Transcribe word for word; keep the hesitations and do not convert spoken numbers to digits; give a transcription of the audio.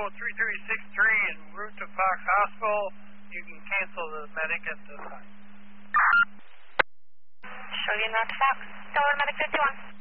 three three six three en route to Fox Hospital. You can cancel the medic at this time. Show you not to Fox. Delaware Medic fifty-one.